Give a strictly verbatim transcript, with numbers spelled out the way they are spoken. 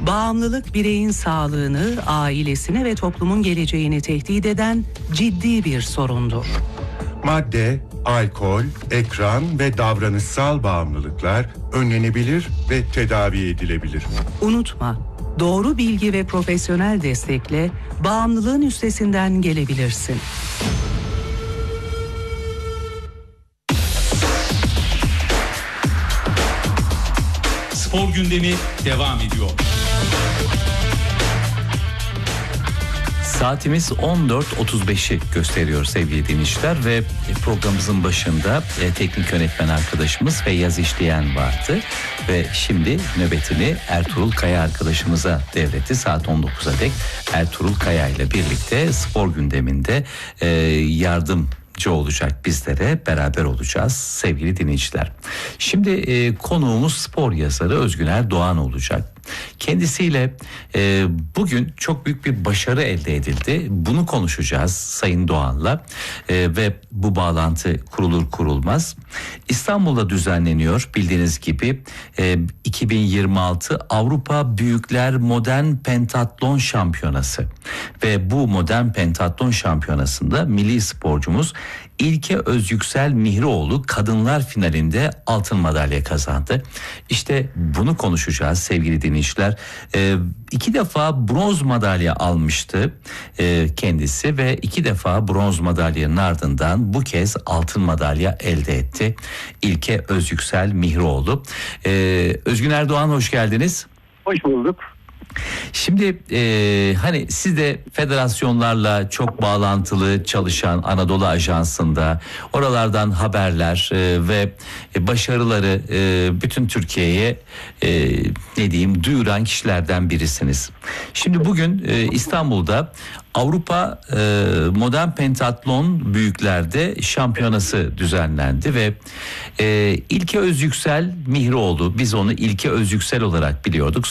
Bağımlılık bireyin sağlığını, ailesini ve toplumun geleceğini tehdit eden ciddi bir sorundur. Madde, alkol, ekran ve davranışsal bağımlılıklar önlenebilir ve tedavi edilebilir. Unutma, doğru bilgi ve profesyonel destekle bağımlılığın üstesinden gelebilirsin. Spor gündemi devam ediyor. Saatimiz on dört otuz beşi gösteriyor sevgili dinleyiciler ve programımızın başında e, teknik yönetmen arkadaşımız Feyyaz İşleyen vardı ve şimdi nöbetini Ertuğrul Kaya arkadaşımıza devretti. Saat on dokuza dek Ertuğrul Kaya ile birlikte spor gündeminde e, yardımcı olacak, bizlere beraber olacağız sevgili dinleyiciler. Şimdi e, konuğumuz spor yazarı Özgüner Doğan olacak. Kendisiyle e, bugün çok büyük bir başarı elde edildi. Bunu konuşacağız Sayın Doğan'la e, ve bu bağlantı kurulur kurulmaz İstanbul'da düzenleniyor bildiğiniz gibi e, iki bin yirmi altı Avrupa Büyükler Modern Pentatlon Şampiyonası ve bu Modern Pentatlon Şampiyonası'nda milli sporcumuz İlke Özyüksel Mihrioğlu kadınlar finalinde altın madalya kazandı. İşte bunu konuşacağız sevgili dinleyiciler. Ee, iki defa bronz madalya almıştı e, kendisi ve iki defa bronz madalyanın ardından bu kez altın madalya elde etti. İlke Özyüksel Mihrioğlu. Ee, Özgüner Doğan, hoş geldiniz. Hoş bulduk. Şimdi e, hani siz de federasyonlarla çok bağlantılı çalışan Anadolu Ajansı'nda oralardan haberler e, ve başarıları e, bütün Türkiye'ye e, ne diyeyim duyuran kişilerden birisiniz. Şimdi bugün e, İstanbul'da Avrupa e, Modern Pentatlon Büyükler'de şampiyonası düzenlendi ve e, İlke Özyüksel Mihrioğlu, biz onu İlke Özyüksel olarak biliyorduk.